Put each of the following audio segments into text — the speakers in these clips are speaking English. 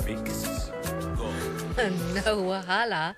Mix. Go. No Wahala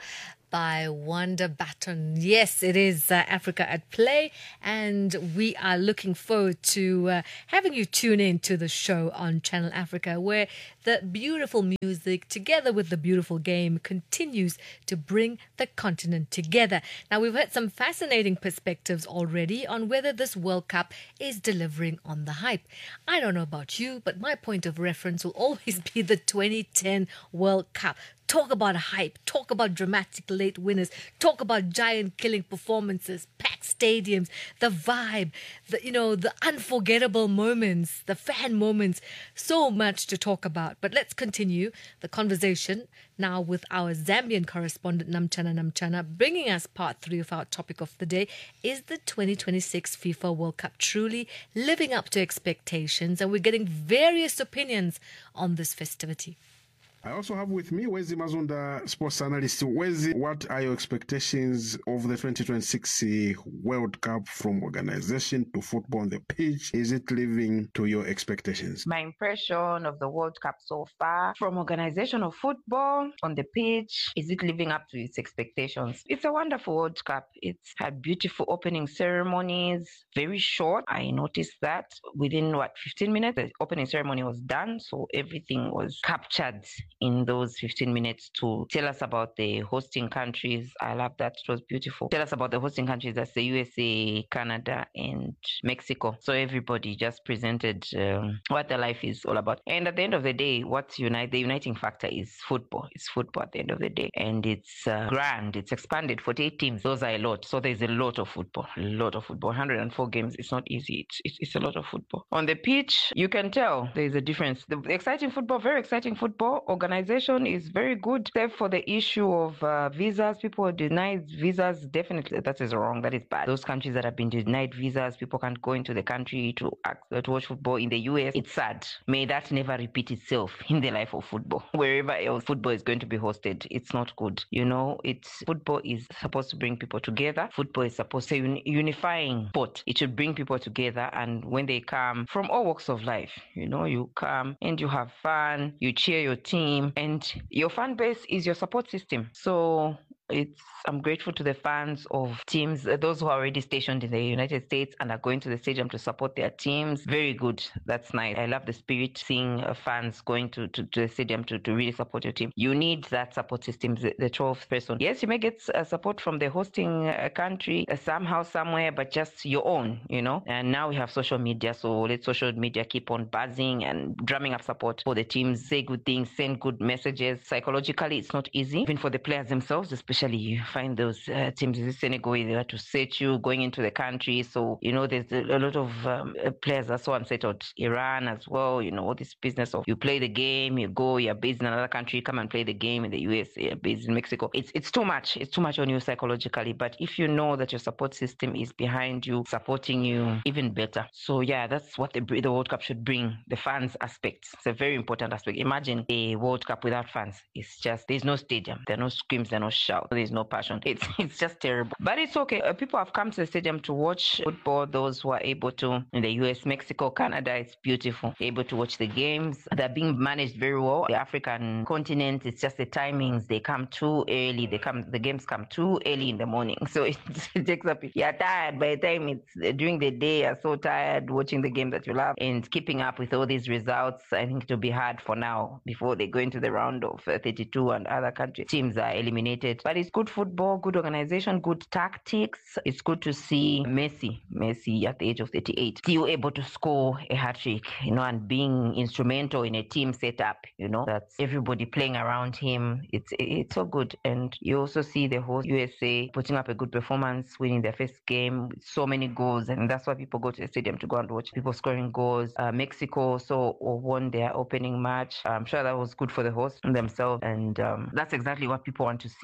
by Wanda Baton. Yes, it is Africa at Play, and we are looking forward to having you tune in to the show on Channel Africa, where the beautiful music, together with the beautiful game, continues to bring the continent together. Now, we've heard some fascinating perspectives already on whether this World Cup is delivering on the hype. I don't know about you, but my point of reference will always be the 2010 World Cup. Talk about hype, talk about dramatic late winners, talk about giant-killing performances, packed stadiums, the vibe, the unforgettable moments, the fan moments. So much to talk about. But let's continue the conversation now with our Zambian correspondent, Namchana, bringing us part 3 of our topic of the day. Is the 2026 FIFA World Cup truly living up to expectations? And we're getting various opinions on this festivity. I also have with me Wezi Mazunda, sports analyst. Wezi, what are your expectations of the 2026 World Cup from organization to football on the pitch? Is it living to your expectations? My impression of the World Cup so far, from organization of football on the pitch, is it living up to its expectations? It's a wonderful World Cup. It's had beautiful opening ceremonies, very short. I noticed that within 15 minutes, the opening ceremony was done. So everything was captured in those 15 minutes to tell us about the hosting countries. I love that. It was beautiful. Tell us about the hosting countries. That's the USA, Canada, and Mexico. So everybody just presented what their life is all about. And at the end of the day, the uniting factor is football. It's football at the end of the day. And it's grand. It's expanded. 48 teams. Those are a lot. So there's a lot of football. A lot of football. 104 games. It's not easy. It's a lot of football. On the pitch, you can tell there's a difference. The exciting football, very exciting football. Organization is very good, except for the issue of visas. People are denied visas. Definitely, that is wrong. That is bad. Those countries that have been denied visas, people can't go into the country to watch football. In the US, it's sad. May that never repeat itself in the life of football. Wherever else football is going to be hosted, it's not good. Football is supposed to bring people together. Football is supposed to unifying sport. It should bring people together, and when they come from all walks of life, you come and you have fun, you cheer your team, and your fan base is your support system. So I'm grateful to the fans of teams, those who are already stationed in the United States and are going to the stadium to support their teams. Very good. That's nice. I love the spirit, seeing fans going to the stadium to really support your team. You need that support system, the 12th person. Yes, you may get support from the hosting country somehow, somewhere, but just your own, And now we have social media, so let social media keep on buzzing and drumming up support for the teams. Say good things, send good messages. Psychologically, it's not easy, even for the players themselves, especially you find those teams in Senegal, they have to set you going into the country. So, there's a lot of players are so unsettled. Iran as well, all this business of you play the game, you go, you're based in another country, come and play the game in the US, you're based in Mexico. It's too much. It's too much on you psychologically. But if you know that your support system is behind you, supporting you, even better. So, yeah, that's what the World Cup should bring, the fans aspect. It's a very important aspect. Imagine a World Cup without fans. It's just, there's no stadium. There are no screams, there are no shouts. There's no passion. It's just terrible. But it's okay. People have come to the stadium to watch football. Those who are able to, in the US, Mexico, Canada, it's beautiful. Able to watch the games. They're being managed very well. The African continent, it's just the timings. They come too early. The games come too early in the morning. So it takes up. You're tired by the time it's during the day. You're so tired watching the game that you love and keeping up with all these results. I think it'll be hard for now before they go into the round of 32 and other country teams are eliminated. But it's good football, good organization, good tactics. It's good to see Messi at the age of 38, still able to score a hat-trick, and being instrumental in a team setup, that's everybody playing around him. It's so good. And you also see the whole USA putting up a good performance, winning their first game, so many goals. And that's why people go to the stadium to go and watch people scoring goals. Mexico also won their opening match. I'm sure that was good for the hosts themselves. And that's exactly what people want to see when they go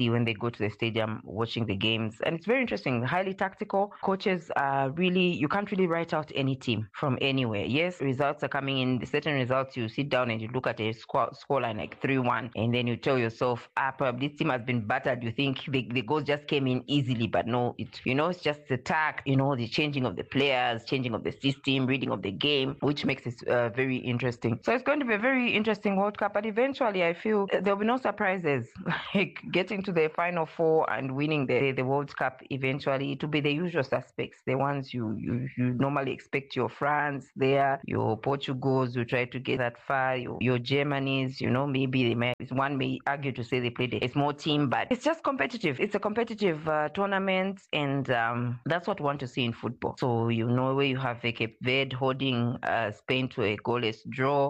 go to the stadium watching the games. And it's very interesting, highly tactical. Coaches are really, you can't really write out any team from anywhere. Yes, results are coming in, certain results, you sit down and you look at a scoreline like 3-1, and then you tell yourself, probably this team has been battered. You think the goals just came in easily, but no, it's just the tact, the changing of the players, changing of the system, reading of the game, which makes it very interesting. So it's going to be a very interesting World Cup, but eventually I feel there'll be no surprises. Like getting to the Final Four and winning the World Cup eventually, it will be the usual suspects, the ones you normally expect, your France there, your Portugals who try to get that far, your Germanys, maybe one may argue to say they played a small team, but it's just competitive. It's a competitive tournament, and that's what we want to see in football. So, where you have Cape Verde holding Spain to a goalless draw,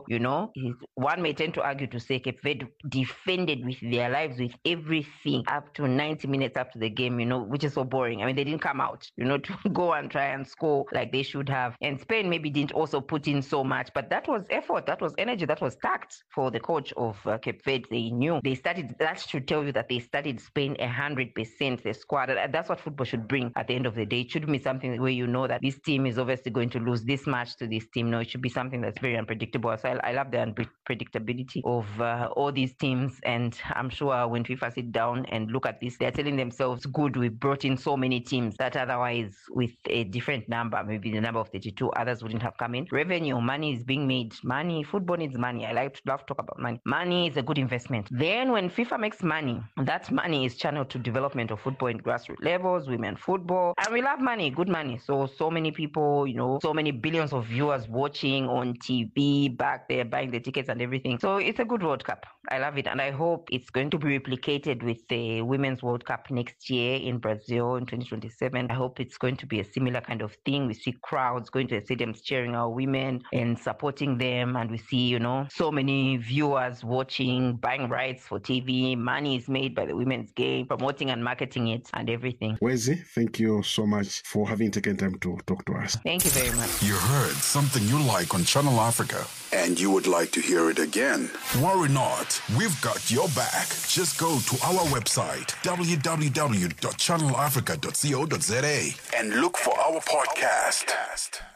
one may tend to argue to say Cape Verde defended with their lives, with everything up to 90 minutes after the game, which is so boring. I mean, they didn't come out, to go and try and score like they should have. And Spain maybe didn't also put in so much, but that was effort, that was energy, that was tact for the coach of Cape Verde. They knew they started. That should tell you that they studied Spain 100%. The squad. That's what football should bring at the end of the day. It shouldn't be something where that this team is obviously going to lose this match to this team. No, it should be something that's very unpredictable. So I love the unpredictability of all these teams, and I'm sure when FIFA sit down and look at this, they're telling themselves, good, we brought in so many teams that otherwise with a different number, maybe the number of 32, others wouldn't have come in. Revenue, money is being made. Money, football needs money. I love to talk about money. Money is a good investment. Then when FIFA makes money, that money is channeled to development of football in grassroots levels, women football, and we love money, good money. So many people, so many billions of viewers watching on TV back there, buying the tickets and everything. So it's a good World Cup. I love it, and I hope it's going to be replicated with the Women's World Cup next year in Brazil in 2027. I hope it's going to be a similar kind of thing. We see crowds going to the stadiums cheering our women and supporting them, and we see, so many viewers watching, buying rights for TV. Money is made by the women's game, promoting and marketing it and everything. Wezi, thank you so much for having taken time to talk to us. Thank you very much. You heard something you like on Channel Africa, and you would like to hear it again. Worry not, we've got your back. Just go to our website, www.channelafrica.co.za, and look for our podcast.